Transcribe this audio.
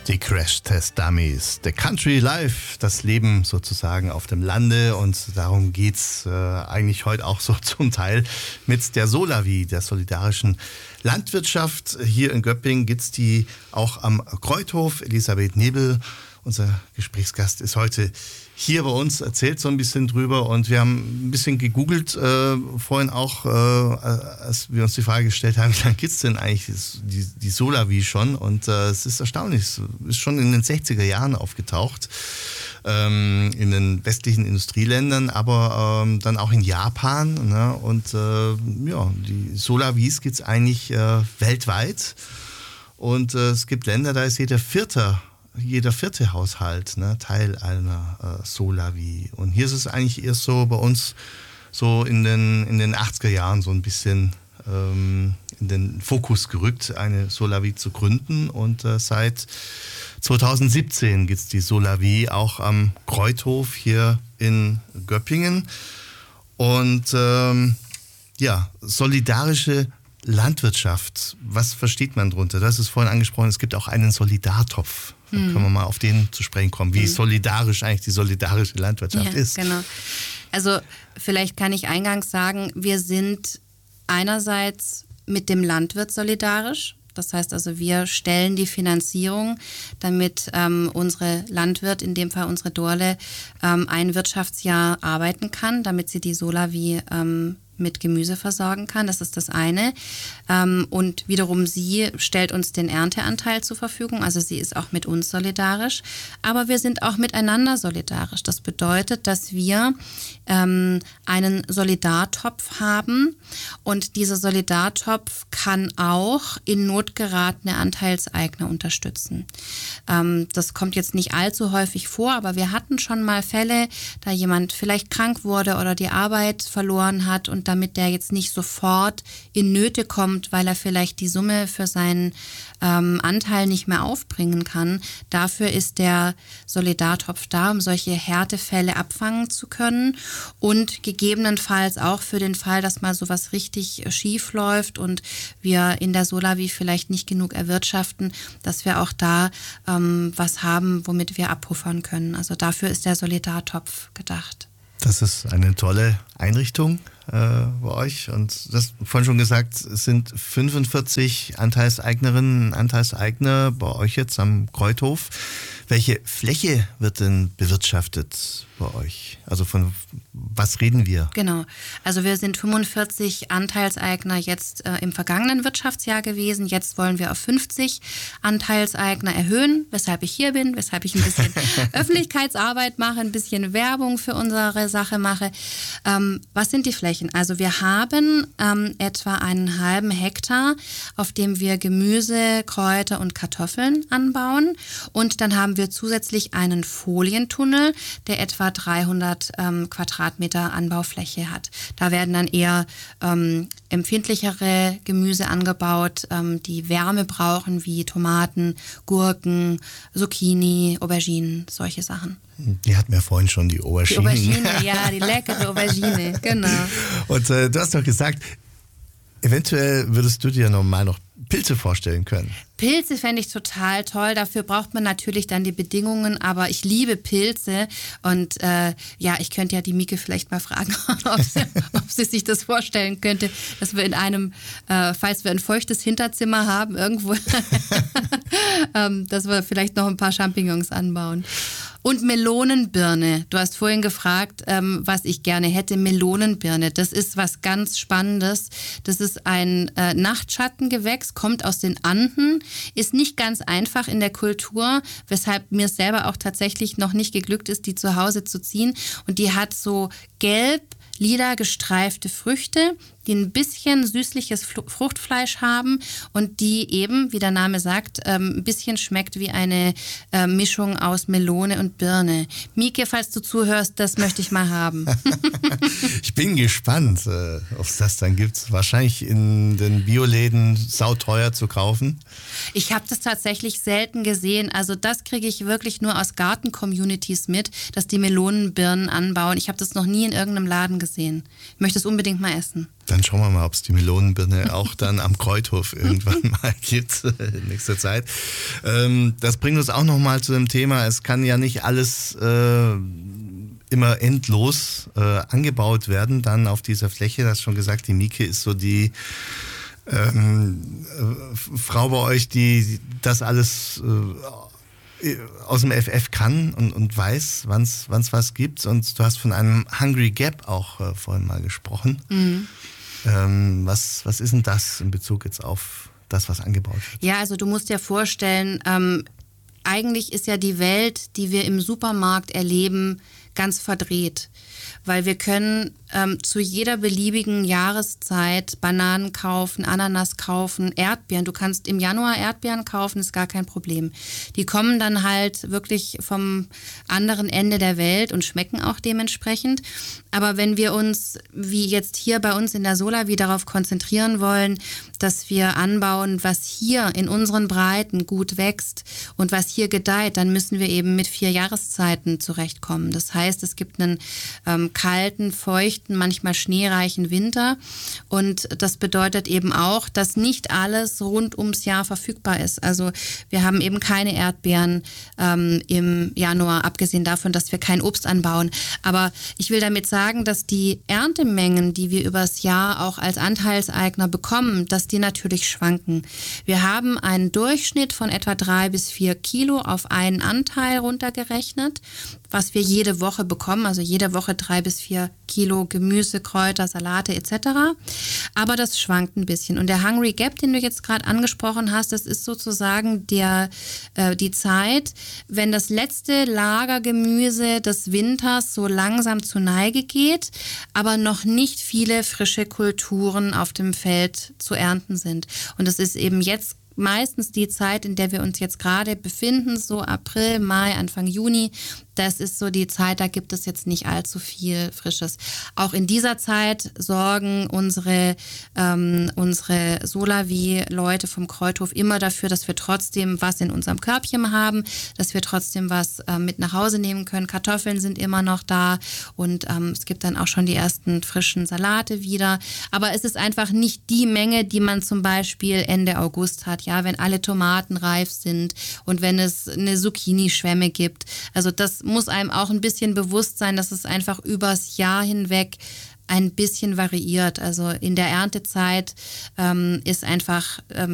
Die Crash-Test-Dummies, The Country Life, das Leben sozusagen auf dem Lande, und darum geht's eigentlich heute auch so zum Teil mit der Solawi, der solidarischen Landwirtschaft. Hier in Göppingen gibt's die auch am Kreuthof. Elisabeth Nebel, unser Gesprächsgast, ist heute hier bei uns, erzählt so ein bisschen drüber, und wir haben ein bisschen gegoogelt vorhin auch, als wir uns die Frage gestellt haben, wie lange gibt es denn eigentlich die Solawi schon, und es ist erstaunlich, es ist schon in den 60er Jahren aufgetaucht, in den westlichen Industrieländern, aber dann auch in Japan, ne? Und die Solawis gibt es eigentlich weltweit, und es gibt Länder, da ist jeder vierte Haushalt, ne, Teil einer Solawi. Und hier ist es eigentlich erst so bei uns so in den 80er Jahren so ein bisschen in den Fokus gerückt, eine Solawi zu gründen. Und seit 2017 gibt es die Solawi auch am Kreuthof hier in Göppingen. Und solidarische Landwirtschaft, was versteht man drunter? Das ist vorhin angesprochen, es gibt auch einen Solidartopf. Da können wir mal auf den zu sprechen kommen, wie solidarisch eigentlich die solidarische Landwirtschaft ist. Genau. Also vielleicht kann ich eingangs sagen, wir sind einerseits mit dem Landwirt solidarisch. Das heißt also, wir stellen die Finanzierung, damit unsere Landwirt, in dem Fall unsere Dorle, ein Wirtschaftsjahr arbeiten kann, damit sie die Solawi mit Gemüse versorgen kann. Das ist das eine. Und wiederum sie stellt uns den Ernteanteil zur Verfügung. Also sie ist auch mit uns solidarisch. Aber wir sind auch miteinander solidarisch. Das bedeutet, dass wir einen Solidartopf haben. Und dieser Solidartopf kann auch in Not geratene Anteilseigner unterstützen. Das kommt jetzt nicht allzu häufig vor, aber wir hatten schon mal Fälle, da jemand vielleicht krank wurde oder die Arbeit verloren hat, und damit der jetzt nicht sofort in Nöte kommt, weil er vielleicht die Summe für seinen Anteil nicht mehr aufbringen kann. Dafür ist der Solidartopf da, um solche Härtefälle abfangen zu können, und gegebenenfalls auch für den Fall, dass mal sowas richtig schief läuft und wir in der Solawi vielleicht nicht genug erwirtschaften, dass wir auch da was haben, womit wir abpuffern können. Also dafür ist der Solidartopf gedacht. Das ist eine tolle Einrichtung bei euch, und das vorhin schon gesagt, es sind 45 Anteilseignerinnen und Anteilseigner bei euch jetzt am Kreuthof. Welche Fläche wird denn bewirtschaftet bei euch? Also von was reden wir? Genau, also wir sind 45 Anteilseigner jetzt im vergangenen Wirtschaftsjahr gewesen. Jetzt wollen wir auf 50 Anteilseigner erhöhen, weshalb ich hier bin, weshalb ich ein bisschen Öffentlichkeitsarbeit mache, ein bisschen Werbung für unsere Sache mache. Was sind die Flächen? Also wir haben etwa einen halben Hektar, auf dem wir Gemüse, Kräuter und Kartoffeln anbauen, und dann haben wir zusätzlich einen Folientunnel, der etwa 300 Quadratmeter Anbaufläche hat. Da werden dann eher empfindlichere Gemüse angebaut, die Wärme brauchen, wie Tomaten, Gurken, Zucchini, Auberginen, solche Sachen. Die hatten wir vorhin schon, die Aubergine. Die Aubergine, ja, die leckere Aubergine, genau. Und du hast doch gesagt, eventuell würdest du dir noch Pilze vorstellen können. Pilze fände ich total toll. Dafür braucht man natürlich dann die Bedingungen, aber ich liebe Pilze, und ich könnte ja die Mieke vielleicht mal fragen, ob sie sich das vorstellen könnte, dass wir in einem, falls wir ein feuchtes Hinterzimmer haben, irgendwo, dass wir vielleicht noch ein paar Champignons anbauen. Und Melonenbirne. Du hast vorhin gefragt, was ich gerne hätte. Melonenbirne, das ist was ganz Spannendes. Das ist ein Nachtschattengewächs, kommt aus den Anden, ist nicht ganz einfach in der Kultur, weshalb mir es selber auch tatsächlich noch nicht geglückt ist, die zu Hause zu ziehen. Und die hat so gelb-lila gestreifte Früchte, die ein bisschen süßliches Fruchtfleisch haben und die eben, wie der Name sagt, ein bisschen schmeckt wie eine Mischung aus Melone und Birne. Mieke, falls du zuhörst, das möchte ich mal haben. Ich bin gespannt, ob es das dann gibt. Wahrscheinlich in den Bioläden sauteuer zu kaufen. Ich habe das tatsächlich selten gesehen. Also das kriege ich wirklich nur aus Garten-Communities mit, dass die Melonenbirnen anbauen. Ich habe das noch nie in irgendeinem Laden gesehen. Ich möchte es unbedingt mal essen. Dann schauen wir mal, ob es die Melonenbirne auch dann am Kreuthof irgendwann mal gibt in nächster Zeit. Das bringt uns auch nochmal zu dem Thema, es kann ja nicht alles immer endlos angebaut werden dann auf dieser Fläche. Du hast schon gesagt, die Mieke ist so die Frau bei euch, die das alles aus dem FF kann und weiß, wann es was gibt. Und du hast von einem Hungry Gap auch vorhin mal gesprochen. Mhm. Was ist denn das in Bezug jetzt auf das, was angebaut wird? Ja, also du musst dir vorstellen, eigentlich ist ja die Welt, die wir im Supermarkt erleben, ganz verdreht. Weil wir können zu jeder beliebigen Jahreszeit Bananen kaufen, Ananas kaufen, Erdbeeren. Du kannst im Januar Erdbeeren kaufen, ist gar kein Problem. Die kommen dann halt wirklich vom anderen Ende der Welt und schmecken auch dementsprechend. Aber wenn wir uns, wie jetzt hier bei uns in der Solawi, darauf konzentrieren wollen, dass wir anbauen, was hier in unseren Breiten gut wächst und was hier gedeiht, dann müssen wir eben mit 4 Jahreszeiten zurechtkommen. Das heißt, es gibt einen kalten, feuchten, manchmal schneereichen Winter und das bedeutet eben auch, dass nicht alles rund ums Jahr verfügbar ist. Also wir haben eben keine Erdbeeren im Januar, abgesehen davon, dass wir kein Obst anbauen. Aber ich will damit sagen, dass die Erntemengen, die wir übers Jahr auch als Anteilseigner bekommen, dass die natürlich schwanken. Wir haben einen Durchschnitt von etwa 3 bis 4 Kilo auf einen Anteil runtergerechnet, was wir jede Woche bekommen, also jede Woche 3 bis 4 Kilo Gemüse, Kräuter, Salate etc. Aber das schwankt ein bisschen. Und der Hungry Gap, den du jetzt gerade angesprochen hast, das ist sozusagen die Zeit, wenn das letzte Lagergemüse des Winters so langsam zur Neige geht, aber noch nicht viele frische Kulturen auf dem Feld zu ernten sind. Und das ist eben jetzt meistens die Zeit, in der wir uns jetzt gerade befinden, so April, Mai, Anfang Juni. Das ist so die Zeit, da gibt es jetzt nicht allzu viel Frisches. Auch in dieser Zeit sorgen unsere Solawi-Leute vom Kreuthof immer dafür, dass wir trotzdem was in unserem Körbchen haben, dass wir trotzdem was mit nach Hause nehmen können. Kartoffeln sind immer noch da und es gibt dann auch schon die ersten frischen Salate wieder. Aber es ist einfach nicht die Menge, die man zum Beispiel Ende August hat, ja, wenn alle Tomaten reif sind und wenn es eine Zucchini-Schwemme gibt. Also das muss einem auch ein bisschen bewusst sein, dass es einfach übers Jahr hinweg ein bisschen variiert. Also in der Erntezeit ist einfach